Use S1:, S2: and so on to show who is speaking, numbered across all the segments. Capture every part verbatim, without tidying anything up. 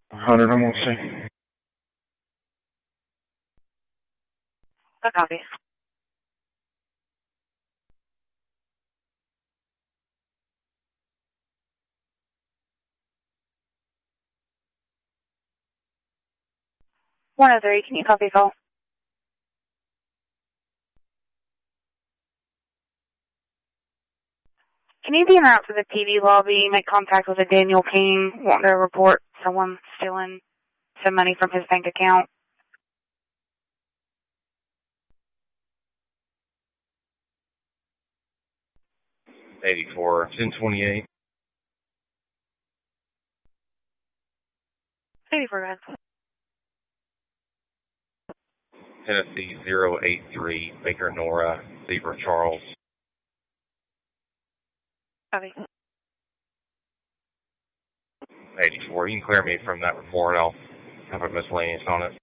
S1: one hundred, I'm going to say.
S2: A copy. one oh three, can you copy call? Can you be en route to the T V lobby, make contact with a Daniel King, wanting to report someone stealing some money from his bank account?
S1: eighty-four, ten twenty-eight.
S2: eighty-four, go ahead.
S1: Tennessee zero eight three, Baker Nora, Zebra Charles.
S2: Copy.
S1: eighty-four, you can clear me from that report. I'll have a miscellaneous on it.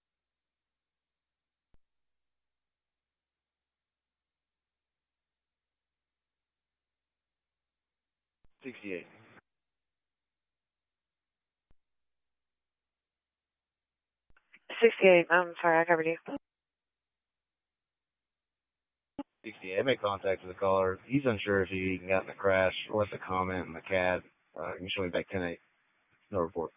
S1: sixty-eight.
S2: sixty-eight, I'm sorry, I covered you.
S3: sixty-eight, I made contact with the caller. He's unsure if he got in the crash or left a comment in the C A D. Uh, can you show me back ten eight? No report.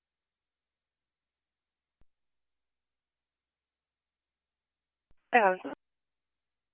S2: Oh.